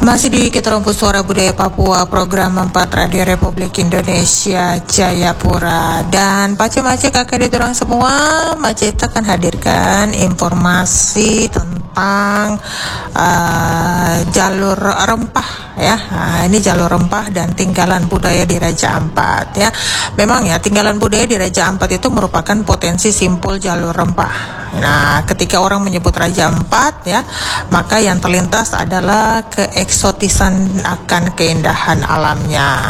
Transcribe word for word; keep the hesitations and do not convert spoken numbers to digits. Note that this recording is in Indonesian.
Masih di Kita Rumput Suara Budaya Papua, program empat Radio Republik Indonesia Jayapura. Dan pace-pace kakak di dorong semua, Mace akan hadirkan informasi tentang uh, jalur rempah ya. Nah, ini jalur rempah dan tinggalan budaya di Raja Ampat ya. Memang ya, tinggalan budaya di Raja Ampat itu merupakan potensi simpul jalur rempah. Nah, ketika orang menyebut Raja Ampat ya, maka yang terlintas adalah keeksotisan akan keindahan alamnya.